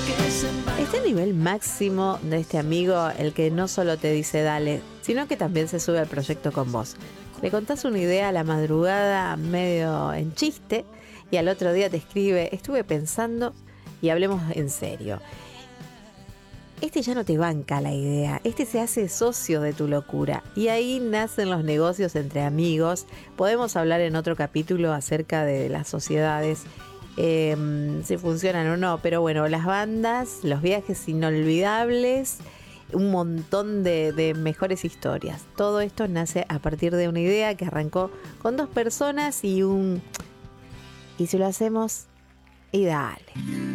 Este nivel máximo de este amigo, el que no solo te dice dale, sino que también se sube al proyecto con vos. Le contás una idea a la madrugada medio en chiste y al otro día te escribe, estuve pensando y hablemos en serio. Este ya no te banca la idea, este se hace socio de tu locura y ahí nacen los negocios entre amigos. Podemos hablar en otro capítulo acerca de las sociedades, si funcionan o no, pero bueno, las bandas, los viajes inolvidables, un montón de mejores historias. Todo esto nace a partir de una idea que arrancó con 2 personas y si lo hacemos, y dale.